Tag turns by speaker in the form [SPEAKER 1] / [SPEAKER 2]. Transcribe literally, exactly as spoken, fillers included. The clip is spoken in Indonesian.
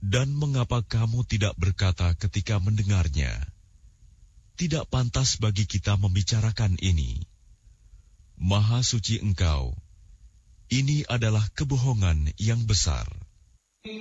[SPEAKER 1] Dan mengapa kamu tidak berkata ketika mendengarnya, tidak pantas bagi kita membicarakan ini. Maha suci Engkau, ini adalah kebohongan yang besar.